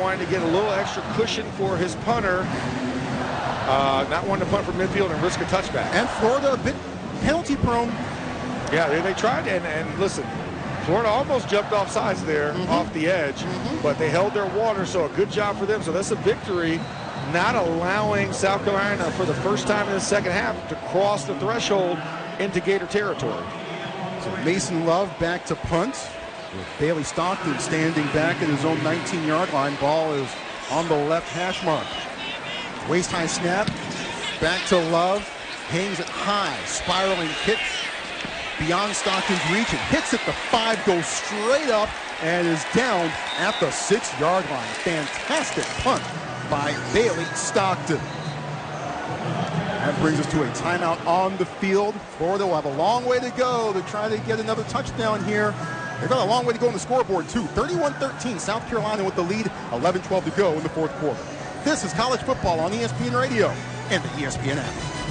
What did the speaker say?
wanting to get a little extra cushion for his punter, not wanting to punt from midfield and risk a touchback. And Florida a bit penalty prone. Yeah, they tried, and listen, Florida almost jumped off sides there, off the edge, but they held their water, so a good job for them. So that's a victory, not allowing South Carolina for the first time in the second half to cross the threshold into Gator territory. So Mason Love back to punt, with Bailey Stockton standing back in his own 19-yard line. Ball is on the left hash mark. Waist-high snap, back to Love, hangs it high, spiraling kick beyond Stockton's reach, and hits at the 5, goes straight up, and is down at the 6-yard line. Fantastic punt by Bailey Stockton. That brings us to a timeout on the field. Florida will have a long way to go to try to get another touchdown here. They've got a long way to go on the scoreboard, too. 31-13, South Carolina with the lead, 11-12 to go in the fourth quarter. This is college football on ESPN Radio and the ESPN app.